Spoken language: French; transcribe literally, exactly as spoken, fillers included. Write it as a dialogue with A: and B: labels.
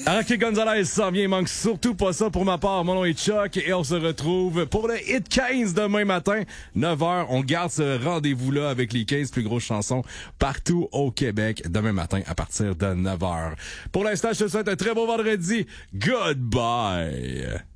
A: Rocky Gonzalez s'en vient, il manque surtout pas ça pour ma part. Mon nom est Chuck et on se retrouve pour le Hit quinze demain matin, neuf heures. On garde ce rendez-vous-là avec les quinze plus grosses chansons partout au Québec demain matin à partir de neuf heures. Pour l'instant, je te souhaite un très beau vendredi. Goodbye!